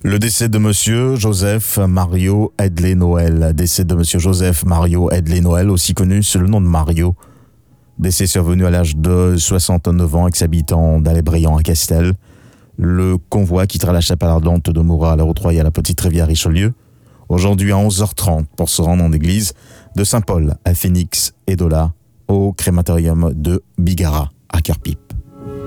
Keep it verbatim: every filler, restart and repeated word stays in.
Le décès de Monsieur Joseph Mario Hedley Noël. Décès de Monsieur Joseph Mario Hedley Noël, aussi connu sous le nom de Mario. Décès survenu à l'âge de soixante-neuf ans, ex-habitant d'Allé-Briand à Castel. Le convoi quittera la chapelle ardente de Moura à la Route-Royale à la Petite Rivière Richelieu. Aujourd'hui à onze heures trente pour se rendre en église de Saint-Paul à Phoenix et Dola au crématorium de Bigara à Querpipe.